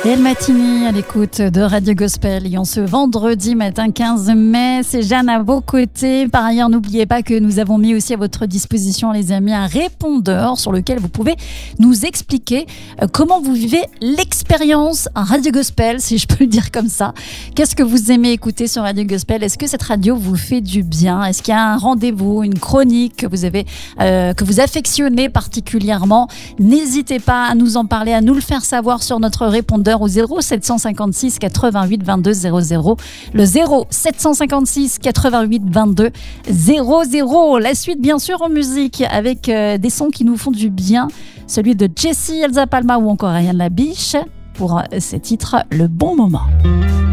Et le Matini à l'écoute de Radio Gospel. Et en ce vendredi matin 15 mai, c'est Jeanne à vos côtés. Par ailleurs, n'oubliez pas que nous avons mis aussi à votre disposition, les amis, un répondeur sur lequel vous pouvez nous expliquer comment vous vivez l'expérience Radio Gospel, si je peux le dire comme ça. Qu'est-ce que vous aimez écouter sur Radio Gospel? Est-ce que cette radio vous fait du bien? Est-ce qu'il y a un rendez-vous, une chronique que vous affectionnez particulièrement? N'hésitez pas à nous en parler, à nous le faire savoir sur notre répondeur au 0756 88 22 00. Le 0756 88 22 00. La suite, bien sûr, en musique, avec des sons qui nous font du bien. Celui de Jessie, Elsa Palma ou encore Ariane Labiche pour ces titres Le Bon Moment.